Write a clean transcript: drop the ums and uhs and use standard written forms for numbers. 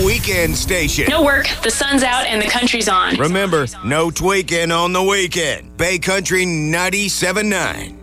weekend station. No work, the sun's out, and the country's on. Remember, no tweaking on the weekend. Bay Country 97.9.